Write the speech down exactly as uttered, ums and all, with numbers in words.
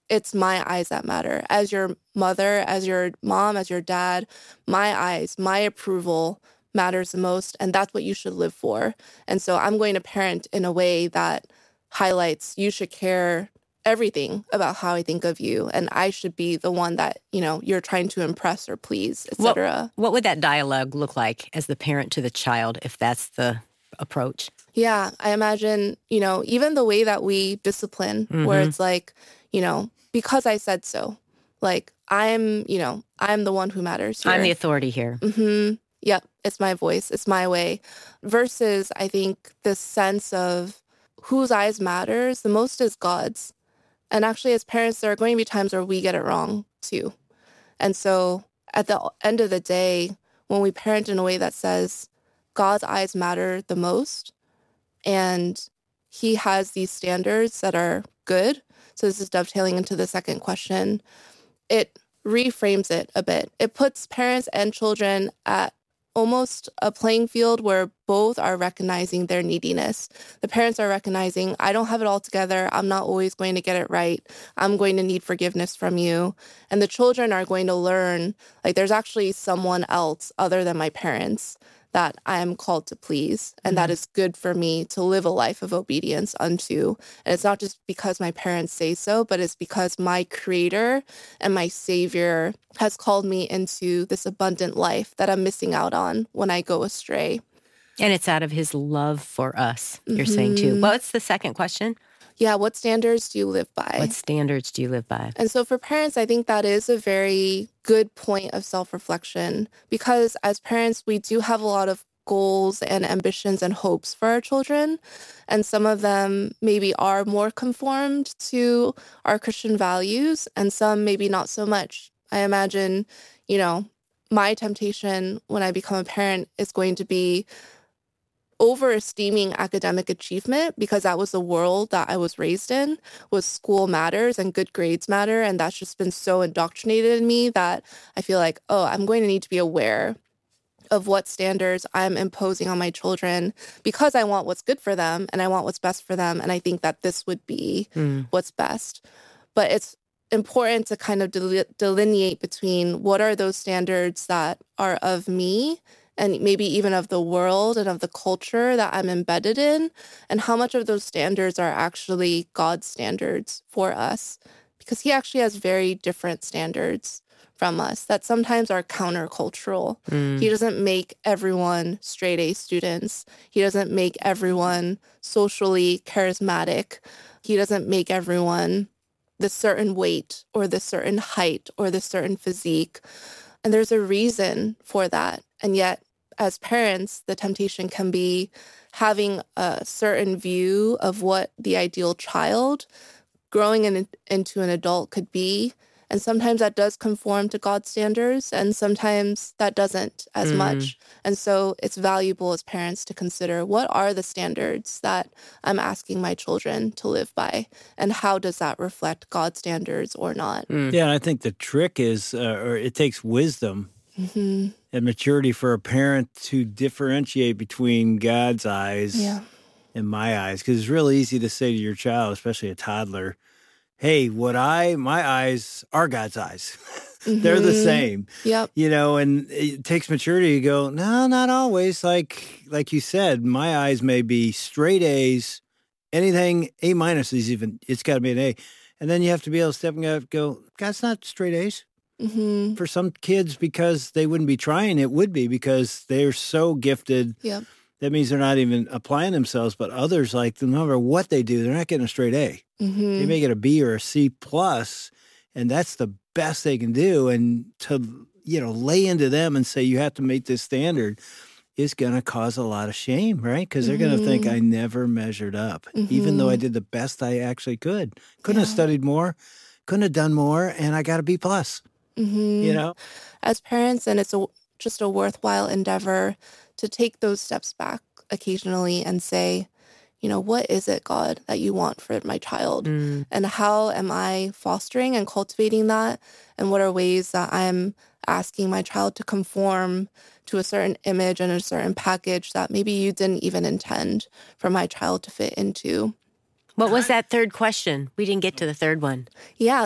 it's my eyes that matter. As your mother, as your mom, as your dad, my eyes, my approval matters the most, and that's what you should live for. And so I'm going to parent in a way that highlights you should care everything about how I think of you, and I should be the one that, you know, you're trying to impress or please, et cetera. What, what would that dialogue look like as the parent to the child if that's the approach? Yeah, I imagine, you know, even the way that we discipline, mm-hmm. where it's like, you know, because I said so, like I'm, you know, I'm the one who matters here. I'm the authority here. Mm-hmm. Yep, it's my voice, it's my way. Versus, I think, this sense of whose eyes matters the most is God's. And actually, as parents, there are going to be times where we get it wrong, too. And so at the end of the day, when we parent in a way that says God's eyes matter the most, and he has these standards that are good, so this is dovetailing into the second question, it reframes it a bit. It puts parents and children at almost a playing field where both are recognizing their neediness. The parents are recognizing, I don't have it all together. I'm not always going to get it right. I'm going to need forgiveness from you. And the children are going to learn, like, there's actually someone else other than my parents that I am called to please. And mm-hmm. that is good for me to live a life of obedience unto. And it's not just because my parents say so, but it's because my Creator and my Savior has called me into this abundant life that I'm missing out on when I go astray. And it's out of his love for us, you're mm-hmm. saying too. What's the second question? Yeah, what standards do you live by? What standards do you live by? And so for parents, I think that is a very good point of self-reflection, because as parents, we do have a lot of goals and ambitions and hopes for our children. And some of them maybe are more conformed to our Christian values, and some maybe not so much. I imagine, you know, my temptation when I become a parent is going to be over-esteeming academic achievement, because that was the world that I was raised in, was school matters and good grades matter. And that's just been so indoctrinated in me that I feel like, oh, I'm going to need to be aware of what standards I'm imposing on my children, because I want what's good for them and I want what's best for them. And I think that this would be mm. what's best. But it's important to kind of del- delineate between what are those standards that are of me and maybe even of the world and of the culture that I'm embedded in, and how much of those standards are actually God's standards for us. Because he actually has very different standards from us that sometimes are countercultural. Mm. He doesn't make everyone straight A students. He doesn't make everyone socially charismatic. He doesn't make everyone this certain weight or this certain height or this certain physique. And there's a reason for that. And yet, as parents, the temptation can be having a certain view of what the ideal child growing in, into an adult could be. And sometimes that does conform to God's standards, and sometimes that doesn't as mm. much. And so it's valuable as parents to consider, what are the standards that I'm asking my children to live by? And how does that reflect God's standards or not? Mm. Yeah, and I think the trick is, uh, or it takes wisdom mm-hmm. and maturity for a parent to differentiate between God's eyes yeah. and my eyes. Because it's really easy to say to your child, especially a toddler, hey, what I, my eyes are God's eyes. Mm-hmm. They're the same. Yep. You know, and it takes maturity to go, no, not always. Like, like you said, my eyes may be straight A's, anything A minus is even, it's got to be an A. And then you have to be able to step and go, go God's not straight A's. Mm-hmm. For some kids, because they wouldn't be trying, it would be because they're so gifted. Yep. That means they're not even applying themselves, but others, like, no matter what they do, they're not getting a straight A. Mm-hmm. They may get a B or a C plus, and that's the best they can do. And to, you know, lay into them and say you have to meet this standard is going to cause a lot of shame, right? Because they're mm-hmm. going to think I never measured up, mm-hmm. even though I did the best I actually could. Couldn't yeah. have studied more, couldn't have done more, and I got a B plus. Mm-hmm. You know, as parents, and it's a, just a worthwhile endeavor to take those steps back occasionally and say, you know, what is it, God, that you want for my child? Mm. And how am I fostering and cultivating that? And what are ways that I'm asking my child to conform to a certain image and a certain package that maybe you didn't even intend for my child to fit into? What was that third question? We didn't get to the third one. Yeah.